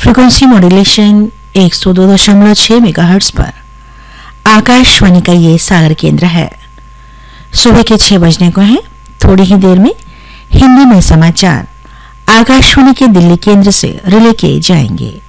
Frequency modulation 102.6 megahertz पर आकाशवाणी का ये सागर केंद्र है। सुबह के 6 बजने को है। थोड़ी ही देर में हिंदी में समाचार आकाशवाणी के दिल्ली केंद्र से रिले किए जाएंगे।